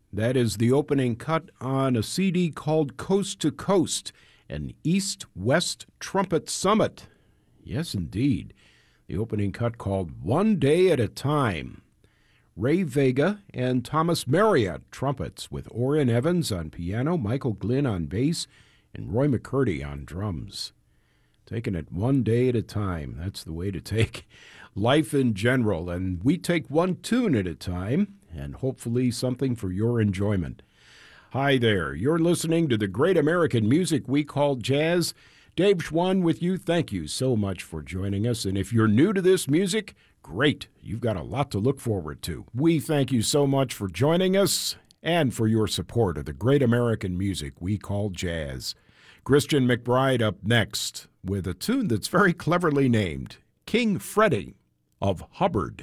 That is the opening cut on a CD called Coast to Coast, an East-West Trumpet Summit. Yes, indeed. The opening cut called One Day at a Time. Ray Vega and Thomas Marriott trumpets, with Orrin Evans on piano, Michael Glynn on bass, and Roy McCurdy on drums. Taking it one day at a time. That's the way to take life in general. And we take one tune at a time, and hopefully something for your enjoyment. Hi there. You're listening to the great American music we call jazz. Dave Schwann with you. Thank you so much for joining us. And if you're new to this music, great. You've got a lot to look forward to. We thank you so much for joining us and for your support of the great American music we call jazz. Christian McBride up next with a tune that's very cleverly named King Freddie of Hubbard.